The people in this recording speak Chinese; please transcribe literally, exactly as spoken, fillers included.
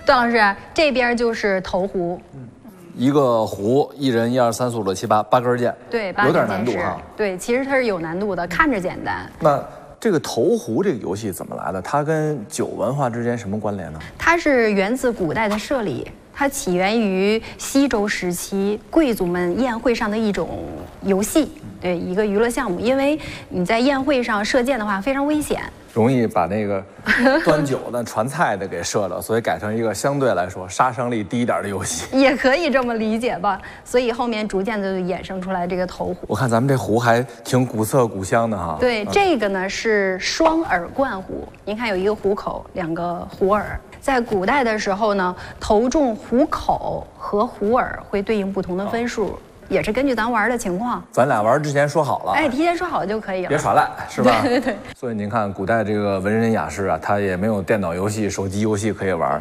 段老师，这边就是投壶。嗯。 一个壶，一人一二三四五六七八，八根键， 对，八有根点难度哈。 对，其实它是有难度的，看着简单。 那这个投壶这个游戏怎么来的？它跟酒文化之间什么关联呢？ 它是源自古代的射礼，它起源于西周时期贵族们宴会上的一种游戏，对，一个娱乐项目。因为你在宴会上射箭的话非常危险。 容易把那个端酒的、传菜的给射了，所以改成一个相对来说杀伤力低一点的游戏， 也可以这么理解吧。所以后面逐渐的就衍生出来这个投壶。 我看咱们这壶还挺古色古香的哈。 对，嗯、这个呢是双耳灌壶。您看有一个壶口，两个壶耳。在古代的时候呢，投中壶口和壶耳会对应不同的分数。哦，也是根据咱玩的情况， 咱俩玩之前说好了， 哎，提前说好就可以了， 别耍赖，是吧？ 对对对。 所以您看，古代这个文人雅士啊，他也没有电脑游戏、手机游戏可以玩，